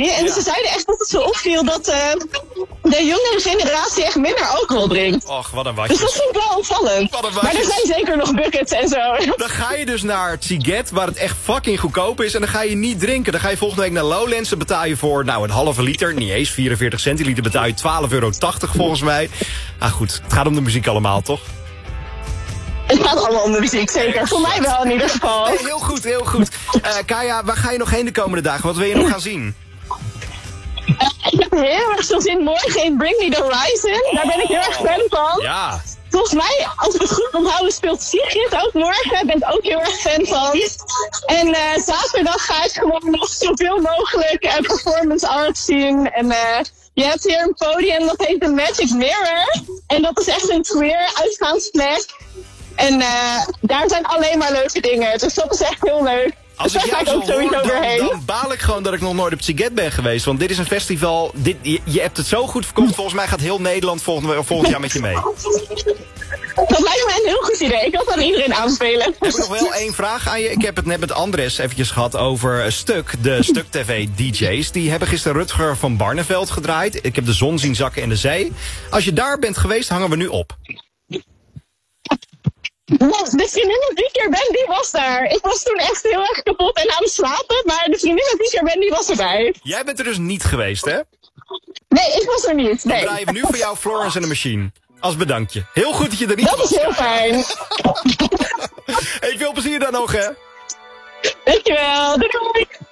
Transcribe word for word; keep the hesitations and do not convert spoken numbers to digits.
comedy. En Ja. ze zeiden echt dat het zo opviel dat uh, de jongere generatie echt minder alcohol drinkt. Och, wat een Dus watjes. dat vind ik wel opvallend. Wat een Maar er watjes. zijn zeker nog buckets en zo. Dan ga je dus naar Tziget, waar het echt fucking goedkoop is. En dan ga je niet drinken. Dan ga je volgende week naar Lowlands. Dan betaal je voor nou, een halve liter. Niet eens, vierenveertig centiliter betaal je twaalf euro tachtig volgens mij. Ah goed, het gaat om de muziek allemaal, toch? Het gaat allemaal om de muziek, zeker. Voor mij wel in ieder geval. Nee, heel goed, heel goed. Uh, Kaya, waar ga je nog heen de komende dagen? Wat wil je nog gaan zien? Uh, ik heb heel erg veel zin morgen in Bring Me The Horizon. Daar ben ik heel erg fan van. Ja. Volgens mij, als ik het goed onthouden, speelt Sigrid ook morgen. Ben ik ook heel erg fan van. En uh, zaterdag ga ik gewoon nog zoveel mogelijk uh, performance art zien. En uh, je hebt hier een podium dat heet The Magic Mirror. En dat is echt een queer uitgaansplek. En uh, daar zijn alleen maar leuke dingen. Dus dat is echt heel leuk. Als dus ik daar jou ga ik zo ook sowieso hoor, dan, doorheen. dan baal ik gewoon dat ik nog nooit op Tziget ben geweest. Want dit is een festival, dit, je, je hebt het zo goed verkocht. Volgens mij gaat heel Nederland volgend, volgend jaar met je mee. Dat lijkt me een heel goed idee. Ik wil het aan iedereen aanspelen. Ik heb nog wel één vraag aan je. Ik heb het net met Andres eventjes gehad over Stuk, de Stuk T V D J's. Die hebben gisteren Rutger van Barneveld gedraaid. Ik heb de zon zien zakken in de zee. Als je daar bent geweest, hangen we nu op. De vriendin met wie ik er ben, die was daar. Ik was toen echt heel erg kapot en aan het slapen. Maar de vriendin met wie ik er ben, die was erbij. Jij bent er dus niet geweest, hè? Nee, ik was er niet. Dan Nee. draaien we nu voor jou Florence and the Machine. Als bedankje. Heel goed dat je er niet Dat was. is heel fijn. Hey, veel plezier dan nog, hè? Dankjewel. Doei doei.